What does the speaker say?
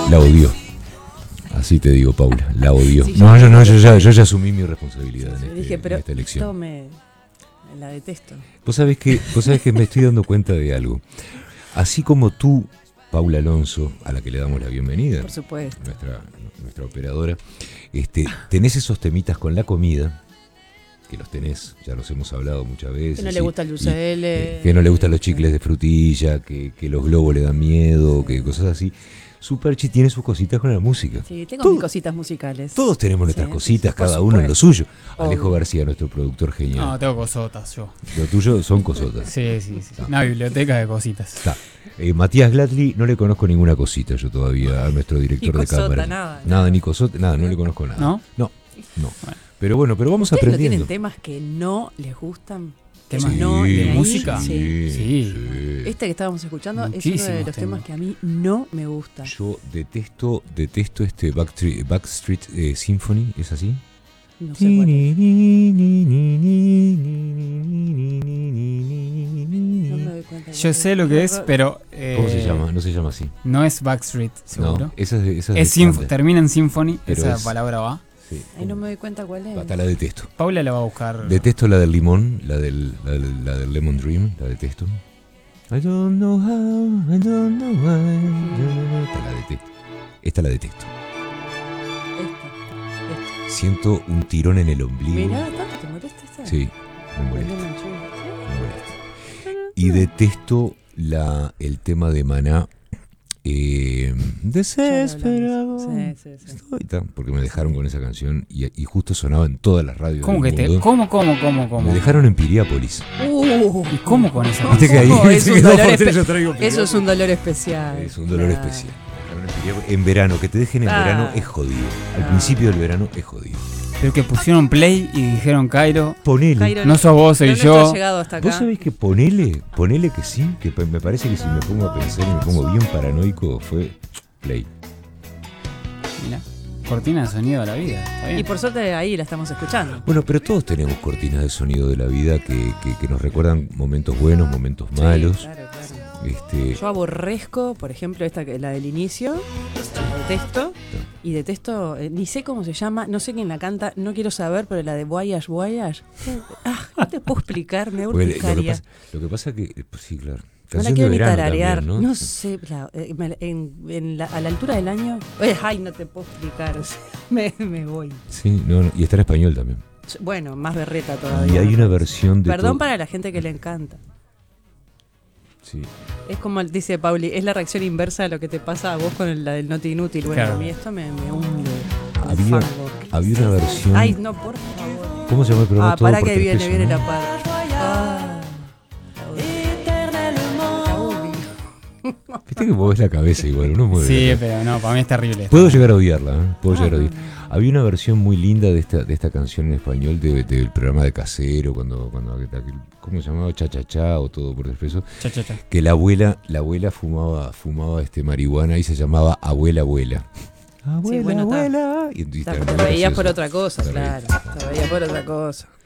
La odió. Así te digo, Paula, la odió. Sí, No, yo ya asumí mi responsabilidad Sí, en, dije, pero en esta elección. esto me la detesto. Vos sabés que me estoy dando cuenta de algo. Así como tú, Paula Alonso, a la que le damos la bienvenida, Por supuesto. nuestra operadora, tenés esos temitas con la comida, que los tenés, ya los hemos hablado muchas veces. Que no le gusta el dulce de leche. Que no le gustan los chicles de frutilla, que los globos le dan miedo, que cosas así. Superchi tiene sus cositas con la música. Sí, tengo mis cositas musicales. Todos tenemos nuestras cositas, por cada uno en lo suyo. Alejo Obvio. García, nuestro productor genial. No, tengo cosotas yo. Lo tuyo son cosotas. Sí. Una biblioteca de cositas. Está. Matías Gladly, no le conozco ninguna cosita yo todavía a nuestro director Ni de cosota, cámara. nada. Ni cosota, nada, no le conozco nada. ¿No? No. Bueno. Pero bueno, vamos ¿Ustedes no aprendiendo. tienen temas que no les gustan? ¿Temas no, de ahí, música? Sí. Sí. Este que estábamos escuchando es uno Muchísimos de los temas que a mí no me gusta. Yo detesto este Backstreet Symphony, ¿es así? No sé cuál es. No me doy cuenta. Yo sé lo que es, pero... ¿Cómo se llama? No se llama así. No es Backstreet, seguro. No, esa es de Es Thunder. termina en Symphony, Pero esa es- palabra va. Sí. Ay, no me doy cuenta cuál es. Hasta la detesto. Paula la va a buscar. Detesto la del limón, la del Lemon Dream, la detesto. I don't know how, I don't know why. Esta la detesto. Esta la detesto. Esta. Siento un tirón en el ombligo. Mirá, ¿tanto te molesta esta? Sí, me molesta. Lemon Tree. Me molesta. Y detesto el tema de Maná. Desesperado. Sí. Estoy tan- porque me dejaron con esa canción y justo sonaba en todas las radios. ¿Cómo que del te.? mundo. ¿Cómo? Me dejaron en Piriápolis. ¿Y cómo con esa Viste que ahí es se un quedó dolor porque espe- yo traigo Eso Piriápolis. es un dolor especial. Es un dolor Claro. especial. Me dejaron en Piriápolis. En verano, que te dejen en Ah. verano es jodido. Al principio del verano es jodido. Pero que pusieron play y dijeron, Cairo, Ponele. Jairo, no sos vos, soy no yo. has llegado hasta acá. Vos sabés que ponele que sí, que me parece que si me pongo a pensar y me pongo bien paranoico fue play. Mirá, cortina de sonido de la vida. Está bien. Y por suerte ahí la estamos escuchando. Bueno, pero todos tenemos cortinas de sonido de la vida que nos recuerdan momentos buenos, momentos malos. Sí, claro. Este, Yo aborrezco, por ejemplo, la del inicio, la detesto, y detesto, ni sé cómo se llama, no sé quién la canta, no quiero saber, pero la de Voyage, no te puedo explicar, me porque urticaria. lo que pasa que, pues sí, claro. No la Canción quiero de ni verano tararear, también, no sé, a la altura del año, ay, no te puedo explicar, o sea, me voy. Sí, no, y está en español también. Bueno, más berreta todavía. Y hay una versión de Perdón to- para la gente que le encanta. Sí. Es como dice Pauli, es la reacción inversa a lo que te pasa a vos con la del noti inútil. Bueno, Claro. a mí esto me hunde. al Había, fango. había una versión. Ay, no, por favor. ¿Cómo se llama el programa? Ah, Todo para por que tres viene, pesos, viene ¿no? la parte. Ah, la odio. Viste que mueves la cabeza igual, uno mueve. Sí, la cabeza. pero no, para mí es terrible. Puedo llegar a odiarla, ¿eh? Puedo Ah, llegar a no, odiar. Había una versión muy linda de esta canción en español del programa de Casero, cuando ¿cómo se llamaba? Cha Cha Cha o Todo por tres pesos. Cha. Que la abuela fumaba marihuana y se llamaba Abuela. Abuela, bueno, está. abuela. Y Te era muy veías por gracioso. otra cosa, Te claro. reías. Te veías por otra cosa.